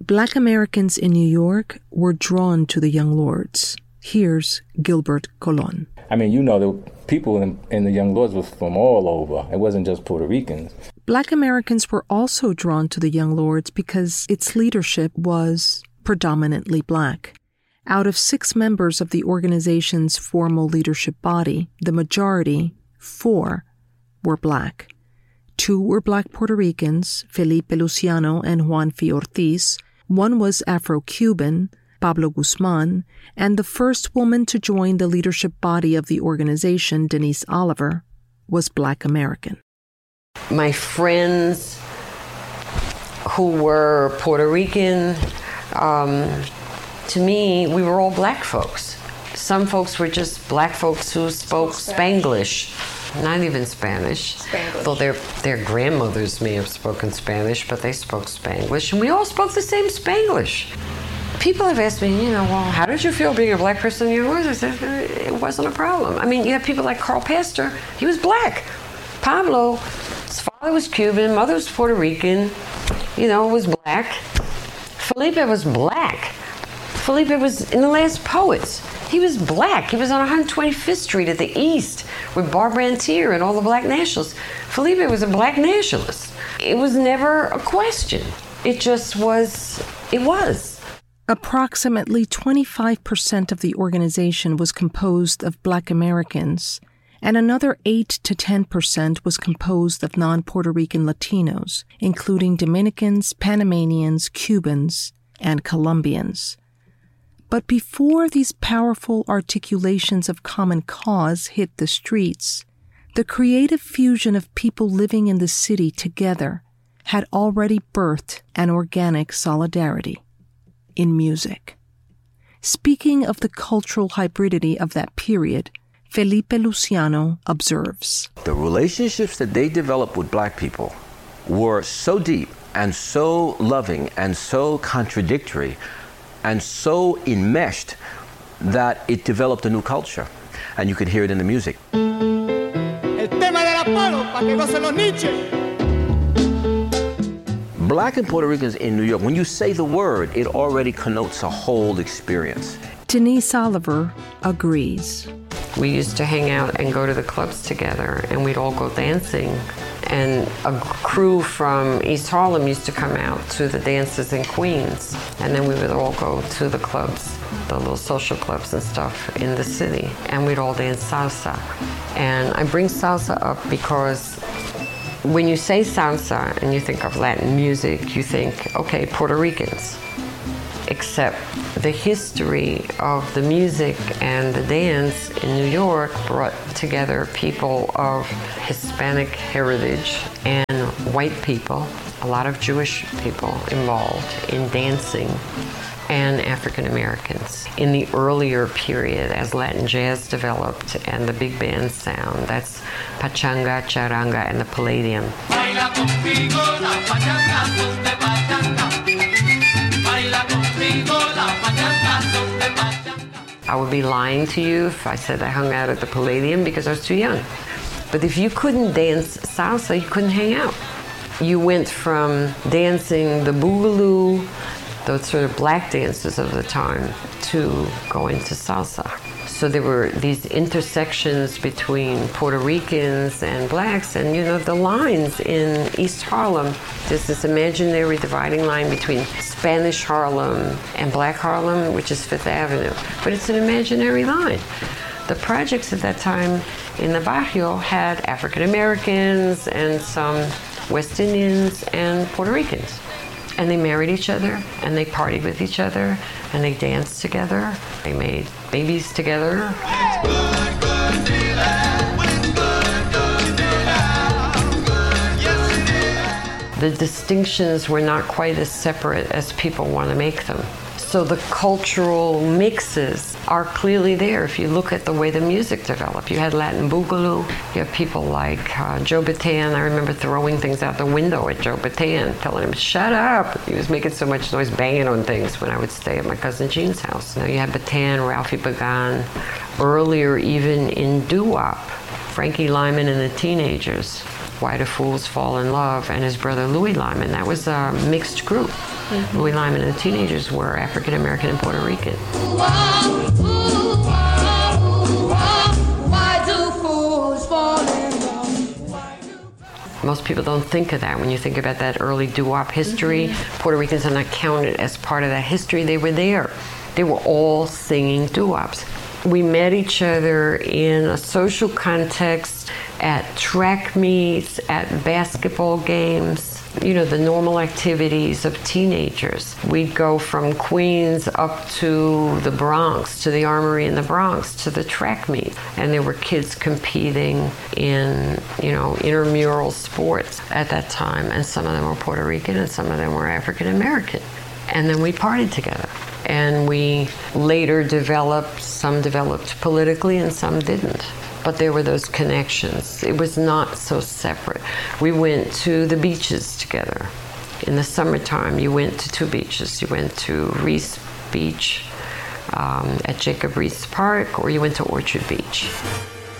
Black Americans in New York were drawn to the Young Lords. Here's Gilbert Colon. I mean, the people in the Young Lords was from all over. It wasn't just Puerto Ricans. Black Americans were also drawn to the Young Lords because its leadership was predominantly black. Out of 6 members of the organization's formal leadership body, the majority, 4, were black. 2 were black Puerto Ricans, Felipe Luciano and Juan F. Ortiz. 1 was Afro-Cuban, Pablo Guzman, and the first woman to join the leadership body of the organization, Denise Oliver, was Black American. My friends who were Puerto Rican, to me, we were all black folks. Some folks were just black folks who spoke Spanglish, not even Spanish. Though their grandmothers may have spoken Spanish, but they spoke Spanglish, and we all spoke the same Spanglish. People have asked me, well, how did you feel being a black person in your life? I said, it wasn't a problem. I mean, you have people like Carl Pastor. He was black. Pablo, his father was Cuban, mother was Puerto Rican, was black. Felipe was black. Felipe was in The Last Poets. He was black. He was on 125th Street at the East with Barbara Antier and all the black nationalists. Felipe was a black nationalist. It was never a question. It just was, it was. Approximately 25% of the organization was composed of Black Americans, and another 8 to 10% was composed of non-Puerto Rican Latinos, including Dominicans, Panamanians, Cubans, and Colombians. But before these powerful articulations of common cause hit the streets, the creative fusion of people living in the city together had already birthed an organic solidarity in music. Speaking of the cultural hybridity of that period, Felipe Luciano observes, the relationships that they developed with black people were so deep and so loving and so contradictory and so enmeshed that it developed a new culture. And you could hear it in the music. El tema del Apolo, pa' que gocen los niches. Black and Puerto Ricans in New York, when you say the word, it already connotes a whole experience. Denise Oliver agrees. We used to hang out and go to the clubs together, and we'd all go dancing. And a crew from East Harlem used to come out to the dances in Queens. And then we would all go to the clubs, the little social clubs and stuff in the city. And we'd all dance salsa. And I bring salsa up because when you say salsa and you think of Latin music, you think, okay, Puerto Ricans. Except the history of the music and the dance in New York brought together people of Hispanic heritage and white people, a lot of Jewish people involved in dancing, and African Americans. In the earlier period, as Latin jazz developed and the big band sound, that's pachanga, charanga, and the Palladium. I would be lying to you if I said I hung out at the Palladium because I was too young. But if you couldn't dance salsa, you couldn't hang out. You went from dancing the boogaloo, those sort of black dances of the time, to going to salsa. So there were these intersections between Puerto Ricans and blacks, and the lines in East Harlem, there's this imaginary dividing line between Spanish Harlem and Black Harlem, which is Fifth Avenue, but it's an imaginary line. The projects at that time in the barrio had African Americans and some West Indians and Puerto Ricans. And they married each other, and they partied with each other, and they danced together. They made babies together. The distinctions were not quite as separate as people want to make them. So the cultural mixes are clearly there if you look at the way the music developed. You had Latin boogaloo. You have people like Joe Bataan. I remember throwing things out the window at Joe Bataan, telling him, shut up. He was making so much noise, banging on things when I would stay at my cousin Jean's house. You had Bataan, Ralphie Began. Earlier, even in doo-wop, Frankie Lyman and the Teenagers. Why Do Fools Fall in Love, and his brother Louis Lyman. That was a mixed group. Mm-hmm. Louis Lyman and the Teenagers were African American and Puerto Rican. Most people don't think of that when you think about that early doo-wop history. Mm-hmm. Puerto Ricans are not counted as part of that history. They were there. They were all singing doo-wops. We met each other in a social context, at track meets, at basketball games, you know, the normal activities of teenagers. We'd go from Queens up to the Bronx, to the Armory in the Bronx, to the track meet. And there were kids competing in, you know, intramural sports at that time. And some of them were Puerto Rican and some of them were African American. And then we partied together. And we later developed, some developed politically and some didn't. But there were those connections. It was not so separate. We went to the beaches together. In the summertime, you went to 2 beaches. You went to Reese Beach at Jacob Riis Park, or you went to Orchard Beach.